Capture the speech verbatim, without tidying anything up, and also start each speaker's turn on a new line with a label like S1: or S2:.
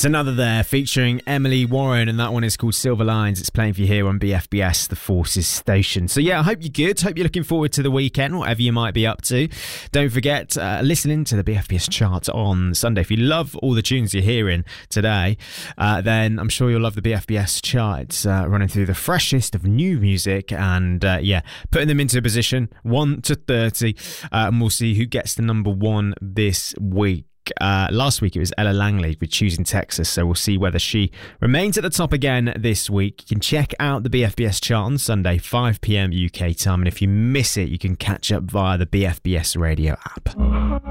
S1: It's Another There featuring Emily Warren, and that one is called Silver Lines. It's playing for you here on B F B S, the Forces station. So yeah, I hope you're good. Hope you're looking forward to the weekend, whatever you might be up to. Don't forget, uh, listening to the B F B S chart on Sunday. If you love all the tunes you're hearing today, uh, then I'm sure you'll love the B F B S charts, uh, running through the freshest of new music and uh, yeah, putting them into a position one to thirty, uh, and we'll see who gets the number one this week. Uh, last week it was Ella Langley with Choosing Texas, so we'll see whether she remains at the top again this week. You can check out the B F B S chart on Sunday, five p.m. U K time, and if you miss it, you can catch up via the B F B S radio app.